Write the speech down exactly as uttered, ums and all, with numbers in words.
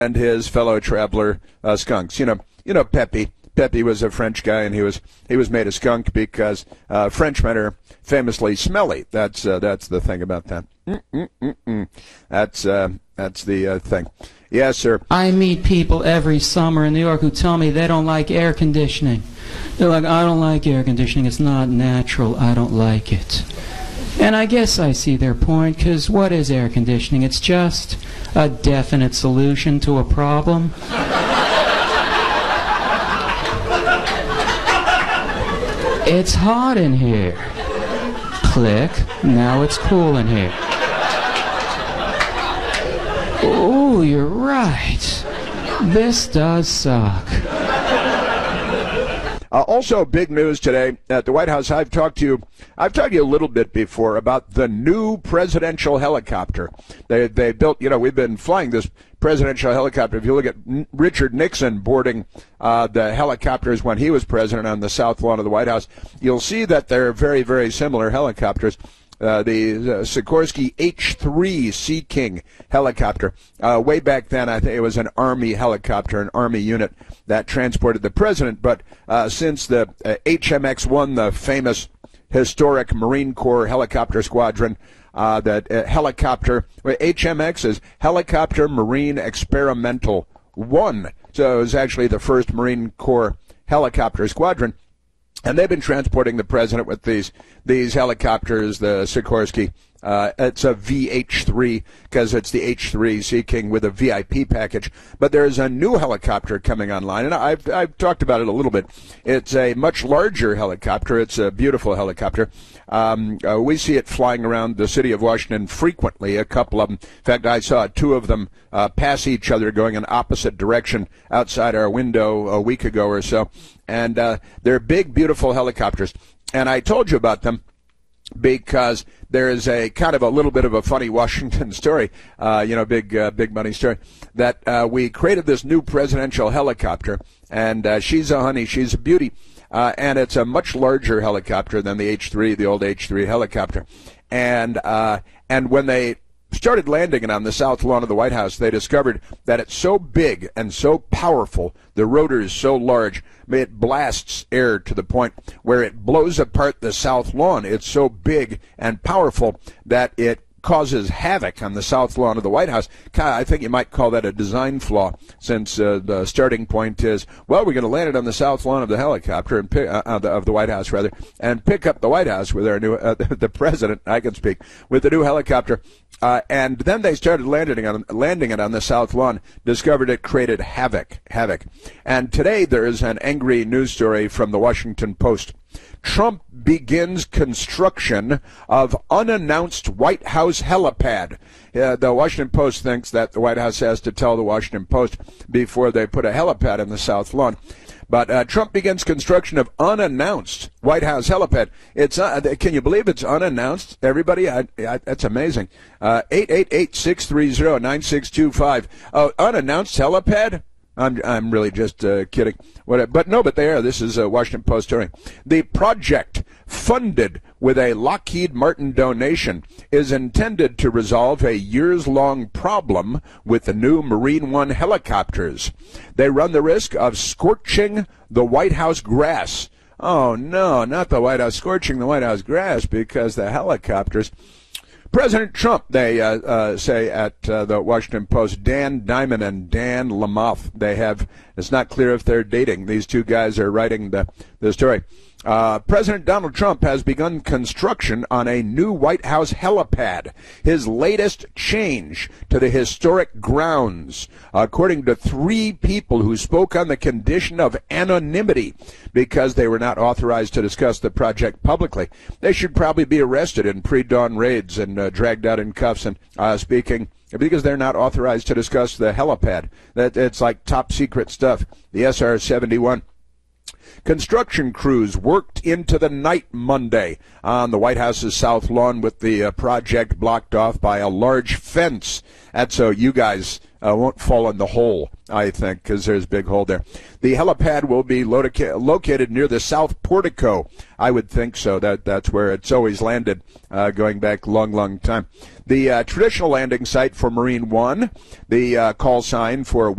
and his fellow traveler uh, skunks. You know, you know Pepe. Pepe was a French guy, and he was he was made a skunk because uh, Frenchmen are famously smelly. That's uh, that's the thing about that. Mm-mm-mm-mm. That's uh, that's the uh, thing. Yes, sir. I meet people every summer in New York who tell me they don't like air conditioning. They're like, I don't like air conditioning. It's not natural. I don't like it. And I guess I see their point, because what is air conditioning? It's just a definite solution to a problem. It's hot in here. Click. Now it's cool in here. Ooh, you're right. This does suck. Uh, also, big news today at the White House. I've talked to you. I've talked to you a little bit before about the new presidential helicopter. They they built. You know, we've been flying this presidential helicopter. If you look at N- Richard Nixon boarding uh, the helicopters when he was president on the south lawn of the White House, you'll see that they're very, very similar helicopters. Uh, the uh, Sikorsky H three Sea King helicopter. Uh, way back then, I think it was an Army helicopter, an Army unit that transported the president. But uh, since the uh, H M X one, the famous historic Marine Corps helicopter squadron, uh, that uh, helicopter, well, H M X is Helicopter Marine Experimental one. So it was actually the first Marine Corps helicopter squadron. And they've been transporting the president with these these helicopters, the Sikorsky. Uh, it's a V H three because it's the H three Sea King with a V I P package. But there's a new helicopter coming online, and I've I've talked about it a little bit. It's a much larger helicopter. It's a beautiful helicopter. Um, uh, we see it flying around the city of Washington frequently, a couple of them. In fact, I saw two of them uh, pass each other going in opposite direction outside our window a week ago or so. And uh, they're big, beautiful helicopters. And I told you about them because there is a kind of a little bit of a funny Washington story, uh, you know, big, uh, big money story, that uh, we created this new presidential helicopter, and uh, she's a honey, she's a beauty, uh, and it's a much larger helicopter than the H three, the old H three helicopter. And uh, and when they started landing it on the south lawn of the White House, they discovered that it's so big and so powerful, the rotor is so large, it blasts air to the point where it blows apart the south lawn. It's so big and powerful that it causes havoc on the south lawn of the White House. I think you might call that a design flaw, since uh, the starting point is, well, we're going to land it on the south lawn of the helicopter and pick, uh, of, the, of the White House rather, and pick up the White House with our new uh, the president. I can speak with the new helicopter. Uh, and then they started landing on landing it on the south lawn, discovered it created havoc, havoc. And today there is an angry news story from the Washington Post. Trump begins construction of unannounced White House helipad. Uh, the Washington Post thinks that the White House has to tell the Washington Post before they put a helipad in the south lawn. But uh, Trump begins construction of unannounced White House helipad. It's uh, can you believe it's unannounced? Everybody, I, I, that's amazing. Uh, eight eight eight, six three zero, nine six two five. Oh, unannounced helipad? I'm I'm really just uh, kidding. What? But no, but they are. This is a Washington Post story. The project, funded with a Lockheed Martin donation, is intended to resolve a years-long problem with the new Marine One helicopters. They run the risk of scorching the White House grass. Oh, no, not the White House, scorching the White House grass, because the helicopters... President Trump, they uh, uh, say at uh, the Washington Post, Dan Diamond and Dan Lamothe, they have, it's not clear if they're dating. These two guys are writing the, the story. Uh, President Donald Trump has begun construction on a new White House helipad, his latest change to the historic grounds, according to three people who spoke on the condition of anonymity because they were not authorized to discuss the project publicly. They should probably be arrested in pre-dawn raids and uh, dragged out in cuffs and uh, speaking because they're not authorized to discuss the helipad. That it's like top secret stuff, the S R seventy-one. Construction crews worked into the night Monday on the White House's south lawn with the uh, project blocked off by a large fence. That's so you guys uh, won't fall in the hole, I think, because there's a big hole there. The helipad will be loca- located near the south portico. I would think so. That That's where it's always landed, uh, going back a long, long time. The uh, traditional landing site for Marine One, the uh, call sign for